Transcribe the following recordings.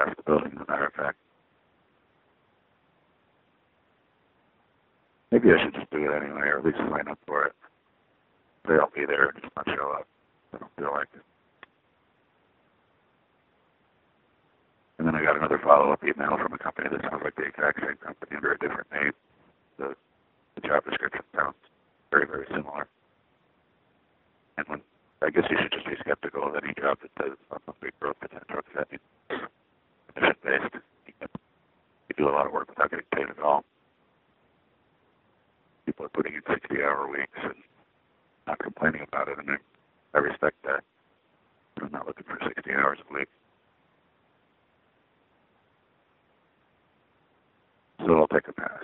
past the building, as a matter of fact. Maybe I should just do it anyway, or at least sign up for it. They'll be there and just not show up. I don't feel like it. And then I got another follow-up email from a company that sounds like the exact same company under a different name. The job description sounds very, very similar. And when I guess you should just be skeptical of any job that says big growth potential, because that means commission-based. You do a lot of work without getting paid at all. People are putting in 60-hour weeks and not complaining about it, and I respect that. I'm not looking for 60 hours a week. So I'll take a pass.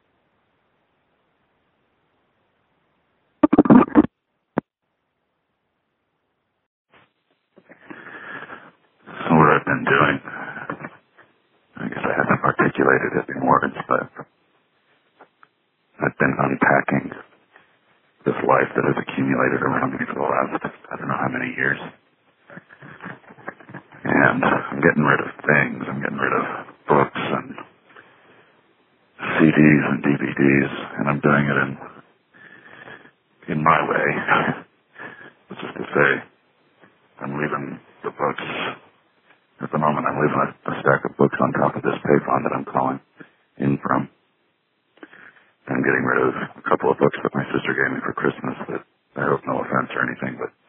So what I've been doing, I guess I haven't articulated it in words, but I've been unpacking this life that has accumulated around me for the last, I don't know how many years. And I'm getting rid of things. I'm getting rid of books and CDs and DVDs, and I'm doing it in my way. Which is to say, I'm leaving the books. At the moment, I'm leaving a stack of books on top of this payphone that I'm calling in from. I'm getting rid of a couple of books that my sister gave me for Christmas that I hope no offense or anything, but